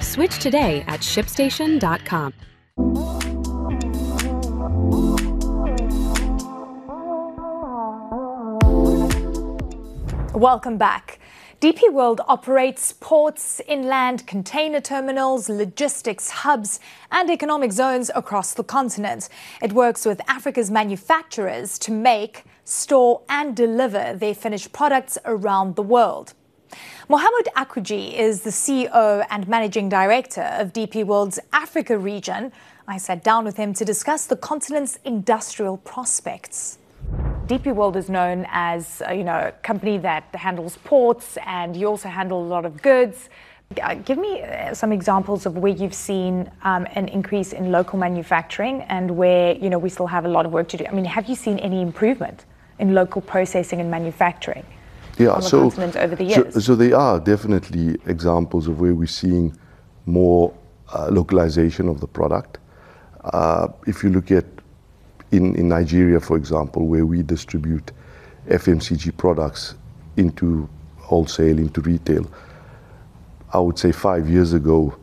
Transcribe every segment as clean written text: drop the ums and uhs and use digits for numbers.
Switch today at ShipStation.com. Welcome back. DP World operates ports, inland container terminals, logistics hubs, and economic zones across the continent. It works with Africa's manufacturers to make, store, and deliver their finished products around the world. Mohamed Akwuji is the CEO and Managing Director of DP World's Africa region. I sat down with him to discuss the continent's industrial prospects. DP World is known as a company that handles ports, and you also handle a lot of goods. Give me some examples of where you've seen an increase in local manufacturing and where we still have a lot of work to do. I mean, have you seen any improvement in local processing and manufacturing on the continent over the years? So there are definitely examples of where we're seeing more localization of the product. If you look at in Nigeria, for example, where we distribute FMCG products into wholesale, into retail, I would say 5 years ago,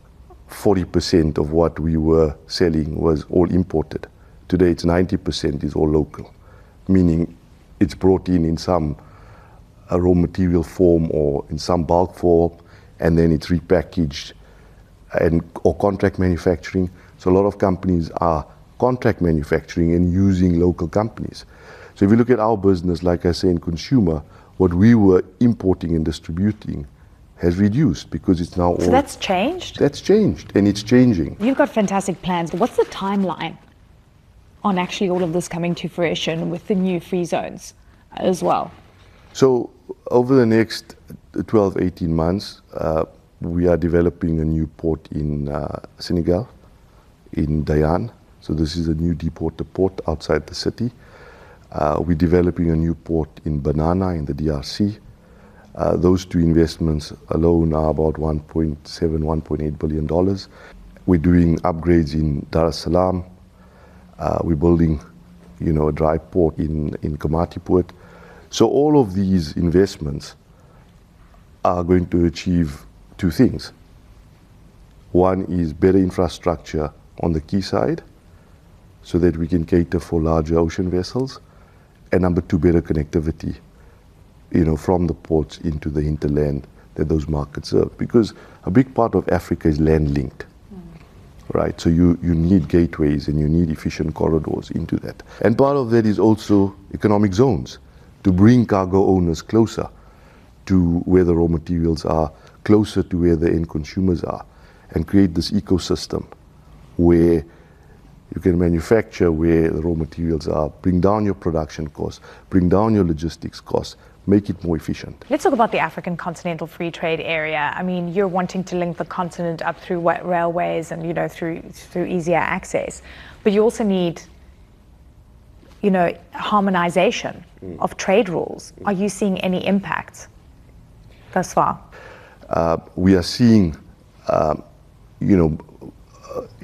40% of what we were selling was all imported. Today, it's 90% is all local, meaning it's brought in some raw material form or in some bulk form, and then it's repackaged or contract manufacturing. So a lot of companies are contract manufacturing and using local companies. So if you look at our business, like I say, in consumer, what we were importing and distributing has reduced because it's now all... So that's changed? That's changed, and it's changing. You've got fantastic plans. What's the timeline on actually all of this coming to fruition with the new free zones as well? So over the next 12, 18 months, we are developing a new port in Senegal, in Dayan. So this is a new deep water port outside the city. We're developing a new port in Banana in the DRC. Those two investments alone are about $1.7, $1.8 billion. We're doing upgrades in Dar es Salaam. We're building, a dry port in Komati Port. So all of these investments are going to achieve two things. One is better infrastructure on the quayside, so that we can cater for larger ocean vessels. And number two, better connectivity, from the ports into the hinterland that those markets serve. Because a big part of Africa is land linked, right? So you need gateways and you need efficient corridors into that. And part of that is also economic zones, to bring cargo owners closer to where the raw materials are, closer to where the end consumers are, and create this ecosystem where you can manufacture where the raw materials are, bring down your production costs, bring down your logistics costs, make it more efficient. Let's talk about the African Continental Free Trade Area. I mean, you're wanting to link the continent up through railways and, through easier access. But you also need, harmonization of trade rules. Are you seeing any impact thus far? We are seeing,